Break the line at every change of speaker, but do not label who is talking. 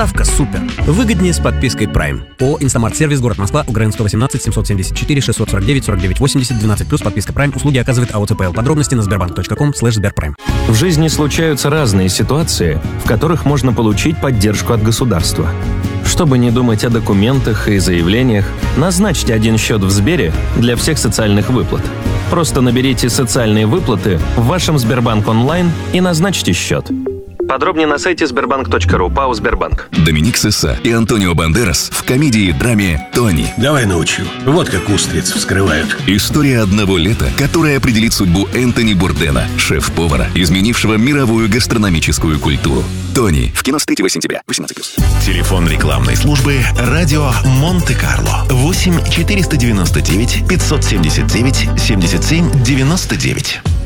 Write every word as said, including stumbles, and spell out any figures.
Ставка супер. Выгоднее с подпиской Prime. ООО «Инстамарт Сервис», город Москва, УГРН сто восемнадцать семьсот семьдесят четыре шестьсот сорок девять сорок девять восемьдесят, двенадцать плюс, подписка Prime. Услуги оказывает АО ЦПЛ. Подробности на сбербанк точка ком слэш сберпрайм.
В жизни случаются разные ситуации, в которых можно получить поддержку от государства. Чтобы не думать о документах и заявлениях, назначьте один счет в Сбере для всех социальных выплат. Просто наберите «Социальные выплаты» в вашем Сбербанк онлайн и назначьте счет. Подробнее на сайте сбербанк точка ру, ПАО «Сбербанк».
Доминик Сесса и Антонио Бандерас в комедии-драме «Тони».
Давай научу. Вот как устриц вскрывают.
История одного лета, которая определит судьбу Энтони Бурдена, шеф-повара, изменившего мировую гастрономическую культуру. «Тони» в кино с третьего сентября, восемнадцать плюс.
Телефон рекламной службы «Радио Монте-Карло». восемь четыреста девяносто девять пятьсот семьдесят девять семьдесят семь девяносто девять.